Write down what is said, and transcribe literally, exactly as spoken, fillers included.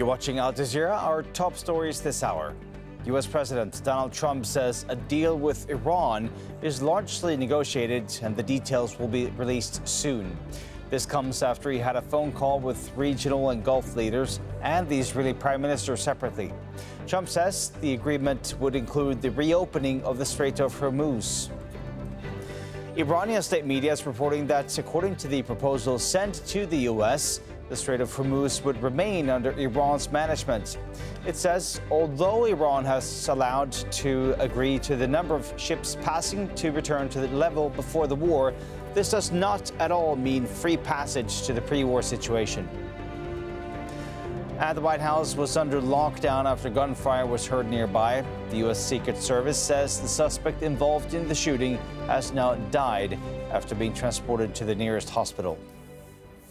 You're watching Al Jazeera. Our top stories this hour. U S President Donald Trump says a deal with Iran is largely negotiated and the details will be released soon. This comes after he had a phone call with regional and Gulf leaders and the Israeli Prime Minister separately. Trump says the agreement would include the reopening of the Strait of Hormuz. Iranian state media is reporting that, according to the proposal sent to the U S, the Strait of Hormuz would remain under Iran's management. It says although Iran has allowed to agree to the number of ships passing to return to the level before the war, this does not at all mean free passage to the pre-war situation. And the White House was under lockdown after gunfire was heard nearby. The U S Secret Service says the suspect involved in the shooting has now died after being transported to the nearest hospital.